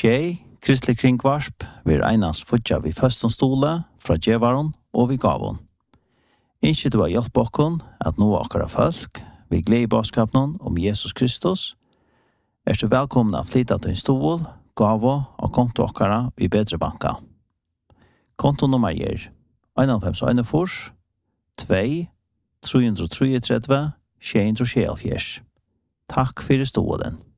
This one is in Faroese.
Tjej, kristelig kringvarsp, vi einast futja vi føstonstole fra djevaron og vi gavon. Ikke du har hjelp okkon at nå akkara folk, vi gleder i baskapen om Jesus Kristus, du velkomna å flytta til en stol, gavo og konto akkara i bedre banka. Kontonummer er 91 2 333 674. Takk for stolen.